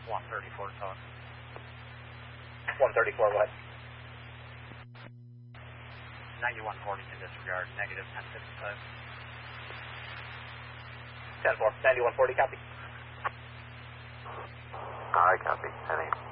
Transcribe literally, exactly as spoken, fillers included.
one thirty-four talk. one thirty-four what? ninety-one forty to disregard, negative ten fifty-five. ten four, ninety-one forty, copy. Alright, copy. Any